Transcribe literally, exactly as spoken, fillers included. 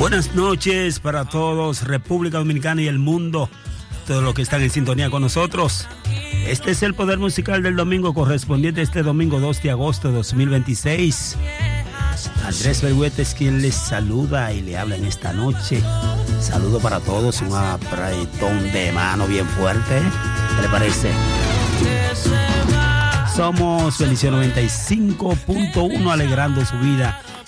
Buenas noches para todos, República Dominicana y el mundo, todos los que están en sintonía con nosotros. Este es el Poder Musical del domingo, correspondiente a este domingo dos de agosto de dos mil veintiséis. Andrés Berguete es quien les saluda y le habla en esta noche. Saludo para todos, un apretón de mano bien fuerte. ¿Qué le parece? Somos Bendición noventa y cinco punto uno, alegrando su vida